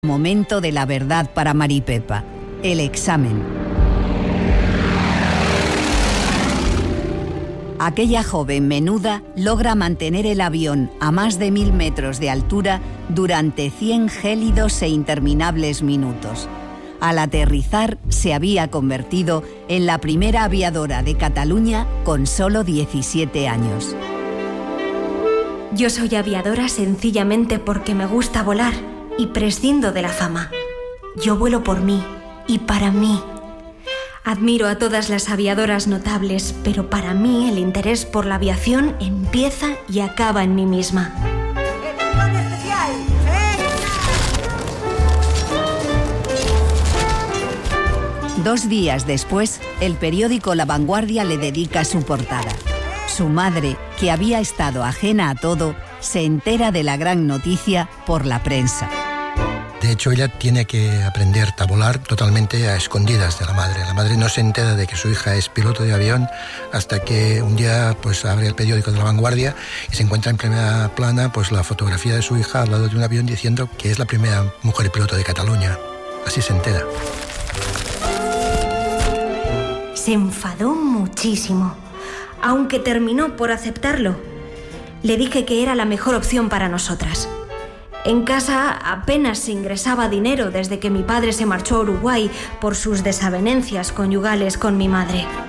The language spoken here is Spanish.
Momento de la verdad para Maripepa, el examen. Aquella joven menuda logra mantener el avión a más de 1000 metros de altura durante 100 gélidos e interminables minutos. Al aterrizar, se había convertido en la primera aviadora de Cataluña con solo 17 años. Yo soy aviadora sencillamente porque me gusta volar y prescindo de la fama. Yo vuelo por mí y para mí. Admiro a todas las aviadoras notables, pero para mí el interés por la aviación empieza y acaba en mí misma. ¡Edición especial! ¡Eh! 2 días después, el periódico La Vanguardia le dedica su portada. Su madre, que había estado ajena a todo, se entera de la gran noticia por la prensa. De hecho, ella tiene que aprender a volar totalmente a escondidas de la madre. La madre no se entera de que su hija es piloto de avión hasta que un día pues abre el periódico de La Vanguardia y se encuentra en primera plana pues la fotografía de su hija al lado de un avión diciendo que es la primera mujer piloto de Cataluña. Así se entera. Se enfadó muchísimo, aunque terminó por aceptarlo. Le dije que era la mejor opción para nosotras. En casa apenas se ingresaba dinero desde que mi padre se marchó a Uruguay por sus desavenencias conyugales con mi madre.